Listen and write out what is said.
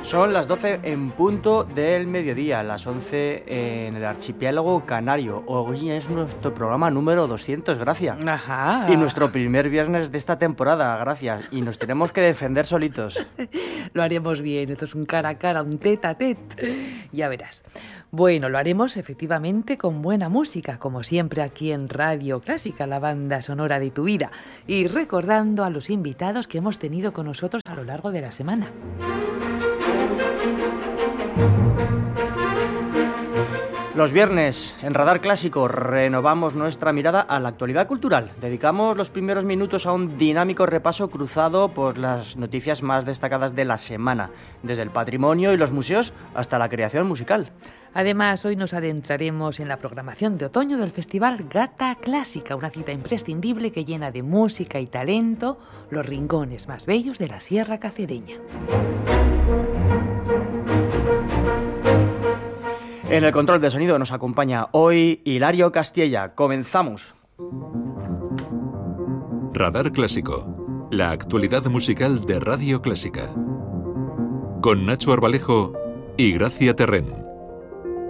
Son las 12 en punto del mediodía, las 11 en el archipiélago canario. Hoy es nuestro programa número 200, gracias. Ajá. Y nuestro primer viernes de esta temporada, gracias. Y nos tenemos que defender solitos. Lo haremos bien, esto es un cara a cara, un tete a tete. Ya verás. Bueno, lo haremos efectivamente con buena música, como siempre aquí en Radio Clásica, la banda sonora de tu vida. Y recordando a los invitados que hemos tenido con nosotros a lo largo de la semana. Los viernes, en Radar Clásico, renovamos nuestra mirada a la actualidad cultural. Dedicamos los primeros minutos a un dinámico repaso cruzado por las noticias más destacadas de la semana, desde el patrimonio y los museos hasta la creación musical. Además, hoy nos adentraremos en la programación de otoño del Festival Gata Clásica, una cita imprescindible que llena de música y talento los rincones más bellos de la Sierra Cacereña. En el control de sonido nos acompaña hoy Hilario Castilla. Comenzamos. Radar Clásico, la actualidad musical de Radio Clásica. Con Nacho Arbalejo y Gracia Terrén.